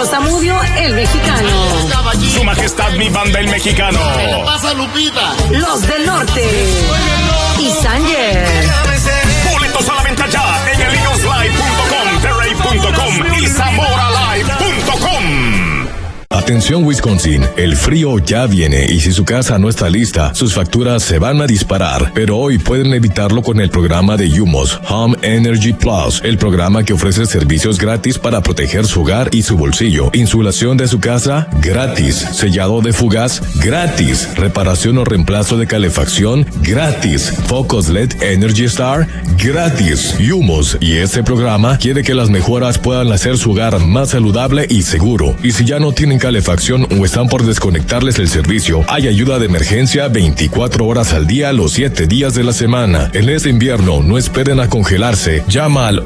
Pedro Zamudio, el mexicano. Su Majestad mi banda, el mexicano. ¿Qué pasa, Lupita? Los del Norte. Y Sanger. Boletos a la venta ya en ellioslive.com, terray.com y zamoralive.com. Atención Wisconsin, el frío ya viene y si su casa no está lista, sus facturas se van a disparar, pero hoy pueden evitarlo con el programa de Yumos, Home Energy Plus, el programa que ofrece servicios gratis para proteger su hogar y su bolsillo, insulación de su casa, gratis, sellado de fugaz, gratis, reparación o reemplazo de calefacción, gratis, focos LED Energy Star, gratis, Yumos, y este programa quiere que las mejoras puedan hacer su hogar más saludable y seguro, y si ya no tienen calefacción o están por desconectarles el servicio, hay ayuda de emergencia 24 horas al día, los 7 días de la semana. En este invierno, no esperen a congelarse. Llama al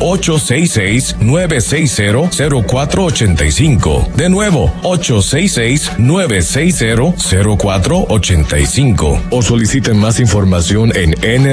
866-960-0485. De nuevo, 866-960-0485. O soliciten más información en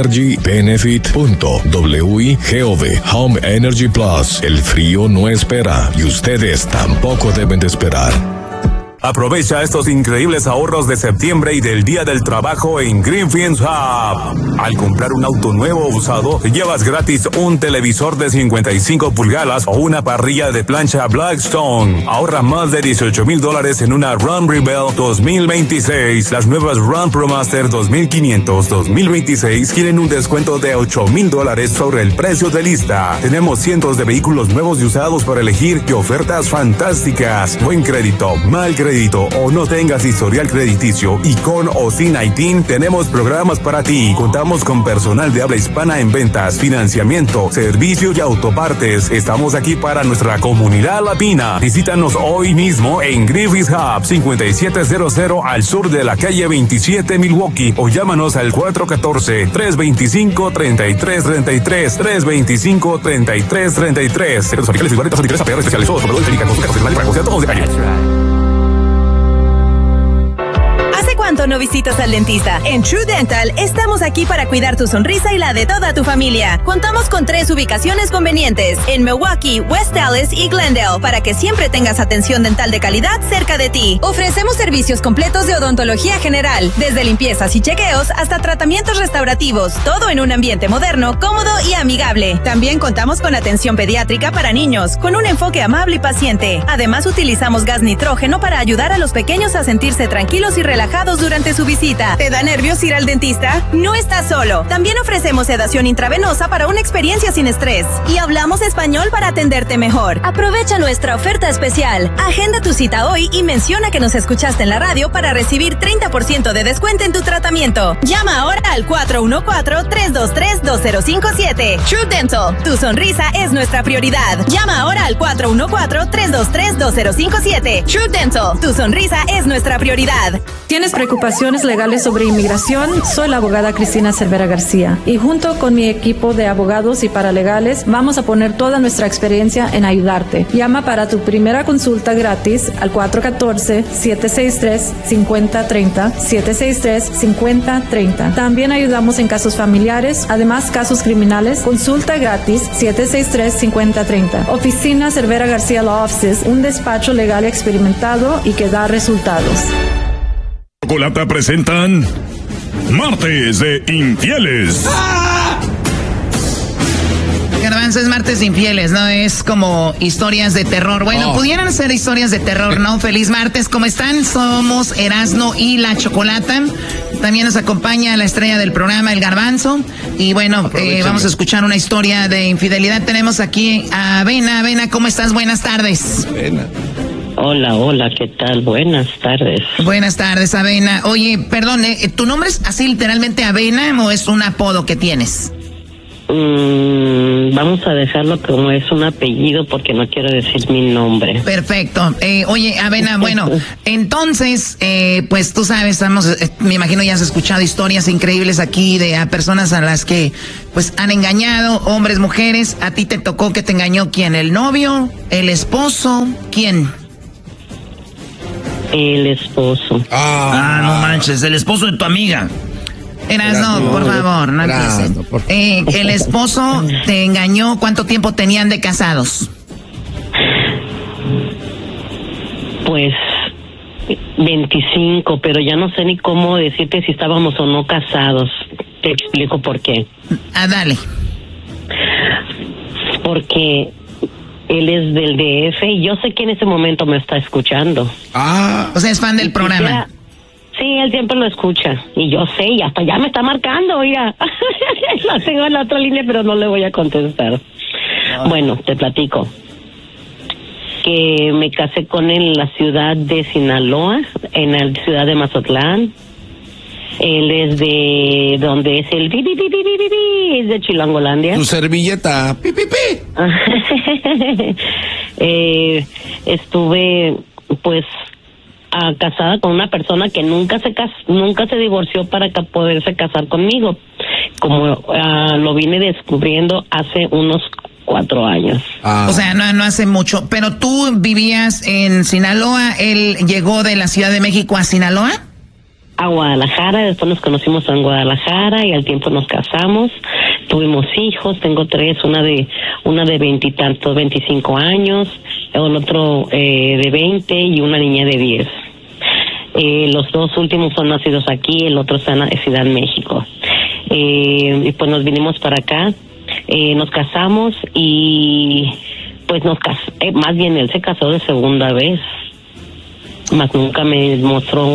energybenefit.wigov. Home Energy Plus. El frío no espera y ustedes tampoco deben de esperar. Aprovecha estos increíbles ahorros de septiembre y del Día del Trabajo en Greenfields Hub. Al comprar un auto nuevo o usado, llevas gratis un televisor de 55 pulgadas o una parrilla de plancha Blackstone. Ahorra más de $18,000 en una Ram Rebel 2026. Las nuevas Ram ProMaster 2500 2026 tienen un descuento de $8,000 sobre el precio de lista. Tenemos cientos de vehículos nuevos y usados para elegir y ofertas fantásticas. Buen crédito, mal crédito o no tengas historial crediticio y con o sin ITIN tenemos programas para ti. Contamos con personal de habla hispana en ventas, financiamiento, servicio y autopartes. Estamos aquí para nuestra comunidad latina. Visítanos hoy mismo en Griffith Hub 5700 al sur de la calle 27 Milwaukee o llámanos al 414-325-3333 325-3333. Secretos fabricantes y variedades anticrisis APR especializados. Proveedores de consulta profesional para negociar todos los detalles. ¿Cuánto no visitas al dentista? En True Dental estamos aquí para cuidar tu sonrisa y la de toda tu familia. Contamos con 3 ubicaciones convenientes en Milwaukee, West Dallas y Glendale para que siempre tengas atención dental de calidad cerca de ti. Ofrecemos servicios completos de odontología general, desde limpiezas y chequeos hasta tratamientos restaurativos, todo en un ambiente moderno, cómodo y amigable. También contamos con atención pediátrica para niños, con un enfoque amable y paciente. Además, utilizamos gas nitrógeno para ayudar a los pequeños a sentirse tranquilos y relajados durante su visita. ¿Te da nervios ir al dentista? No estás solo. También ofrecemos sedación intravenosa para una experiencia sin estrés. Y hablamos español para atenderte mejor. Aprovecha nuestra oferta especial. Agenda tu cita hoy y menciona que nos escuchaste en la radio para recibir 30% de descuento en tu tratamiento. Llama ahora al 414-323-2057. True Dental. Tu sonrisa es nuestra prioridad. Llama ahora al 414-323-2057. True Dental. Tu sonrisa es nuestra prioridad. ¿Tienes preocupaciones legales sobre inmigración? Soy la abogada Cristina Cervera García y junto con mi equipo de abogados y paralegales vamos a poner toda nuestra experiencia en ayudarte. Llama para tu primera consulta gratis al 414-763-5030, 763-5030. También ayudamos en casos familiares, además casos criminales. Consulta gratis 763-5030. Oficina Cervera García Law Offices, un despacho legal experimentado y que da resultados. Chocolata presentan Martes de Infieles. Garbanzo, es Martes de Infieles, ¿no? Es como historias de terror. Bueno, pudieran ser historias de terror, ¿no? Feliz martes, ¿cómo están? Somos Erasno y la Chocolata. También nos acompaña la estrella del programa, el Garbanzo. Y bueno, vamos a escuchar una historia de infidelidad. Tenemos aquí a Avena. Avena, ¿cómo estás? Buenas tardes. Avena. Hola, ¿qué tal? Buenas tardes. Buenas tardes, Avena. Oye, perdón, ¿tu nombre es así literalmente Avena o es un apodo que tienes? Vamos a dejarlo como es un apellido porque no quiero decir mi nombre. Perfecto. Oye, Avena, bueno, entonces, pues tú sabes, me imagino ya has escuchado historias increíbles aquí de a personas a las que pues han engañado, hombres, mujeres. ¿A ti te tocó que te engañó quién? ¿El novio? ¿El esposo? ¿Quién? El esposo. No manches, el esposo de tu amiga. Erasno, por favor, no empieces. El esposo te engañó, ¿cuánto tiempo tenían de casados? Pues 25, pero ya no sé ni cómo decirte si estábamos o no casados. Te explico por qué. Dale. Porque él es del DF y yo sé que en ese momento me está escuchando. O sea, es fan del programa. Sí, él siempre lo escucha. Y yo sé, y hasta ya me está marcando, oiga. La tengo en la otra línea, pero no le voy a contestar. Bueno, te platico. Que me casé con él en la ciudad de Sinaloa, en la ciudad de Mazatlán. Él es de donde es el es de Chilangolandia. Tu servilleta. Estuve pues casada con una persona que nunca se divorció para poderse casar conmigo, como lo vine descubriendo hace unos 4 años. O sea, no hace mucho. Pero tú vivías en Sinaloa, él llegó de la Ciudad de México a Sinaloa. A Guadalajara, después nos conocimos en Guadalajara y al tiempo nos casamos, tuvimos hijos, tengo 3, una de 20 y tantos, 25 años, el otro de 20 y una niña de 10. Los 2 últimos son nacidos aquí, el otro está en Ciudad de México. Y pues nos vinimos para acá, nos casamos y pues más bien él se casó de segunda vez, más nunca me mostró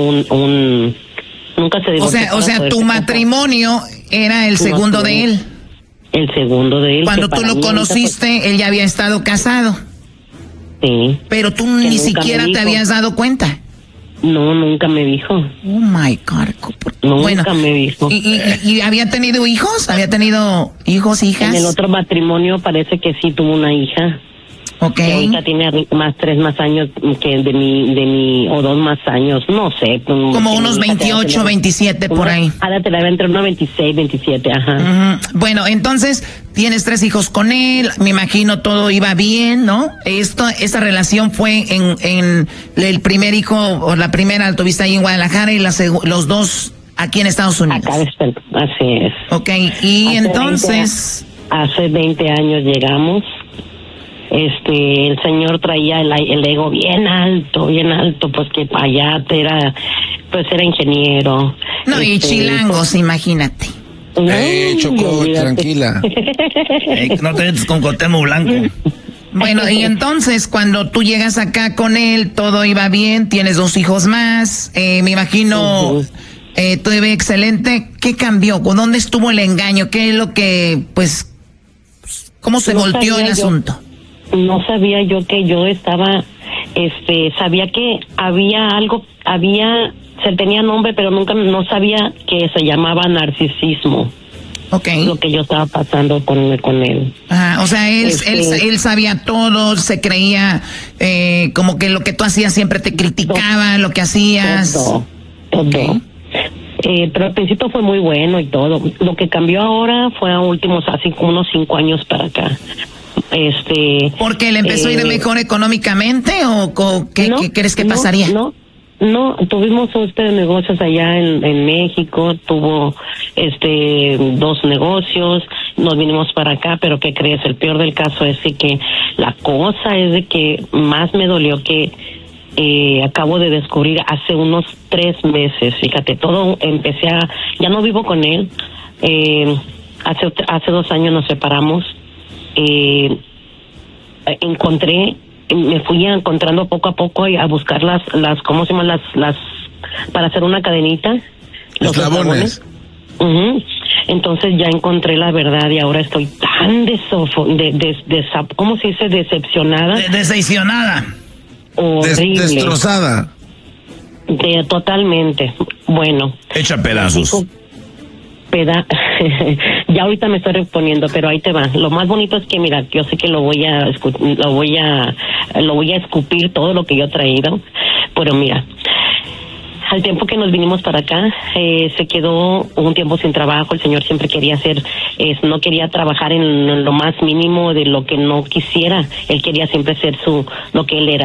nunca se divorció. O sea, tu matrimonio era el segundo de él. El segundo de él. Cuando tú lo conociste, él ya había estado casado. Sí. Pero tú ni siquiera te habías dado cuenta. No, nunca me dijo. Oh my God. Nunca me dijo. ¿Y había tenido hijos? ¿Había tenido hijos, hijas? En el otro matrimonio parece que sí tuvo una hija. Okay. Que ahorita tiene 3 más años que de mi o 2 más años, no sé. Como unos 28, 27 por ahí. Ahora te la entre unos 26, 27, ajá. Bueno, entonces tienes 3 hijos con él, me imagino todo iba bien, ¿no? Esta relación fue en el primer hijo, o la primera la tuviste ahí en Guadalajara y los 2 aquí en Estados Unidos. Acá así es. Okay, y entonces... Hace 20 años llegamos. El señor traía el ego bien alto, pues que para allá era ingeniero. No, y chilangos, imagínate. Choco, tranquila. No te metes con Cuauhtémoc Blanco. Bueno, y entonces cuando tú llegas acá con él, todo iba bien, tienes 2 hijos más, me imagino, todo iba excelente. ¿Qué cambió? ¿Dónde estuvo el engaño? ¿Qué es lo que, pues, cómo se volteó el asunto? No sabía yo que yo estaba, sabía que había algo, se tenía nombre, pero no sabía que se llamaba narcisismo. Okay. Lo que yo estaba pasando con él. O sea, él sabía todo, se creía como que lo que tú hacías siempre te criticaba, lo que hacías. Todo. Okay. Pero al principio fue muy bueno y todo. Lo que cambió ahora fue a últimos, así como unos 5 años para acá. ¿Porque le empezó a ir mejor económicamente o qué crees que pasaría? No, tuvimos negocios allá en México, tuvo 2 negocios, nos vinimos para acá, pero ¿qué crees? El peor del caso es que la cosa es de que más me dolió que acabo de descubrir hace unos 3 meses, fíjate, todo ya no vivo con él, hace 2 años nos separamos. Me fui encontrando poco a poco a buscar las ¿cómo se llaman? Las para hacer una cadenita. Los eslabones. Entonces ya encontré la verdad y ahora estoy tan ¿cómo se dice? Decepcionada. Decepcionada. Horrible. Destrozada. Totalmente. Bueno. Echa pedazos. Ya ahorita me estoy reponiendo, pero ahí te va. Lo más bonito es que mira, yo sé que lo voy a escupir todo lo que yo he traído, pero mira, al tiempo que nos vinimos para acá, se quedó un tiempo sin trabajo. El señor siempre quería no quería trabajar en lo más mínimo de lo que no quisiera. Él quería siempre ser lo que él era.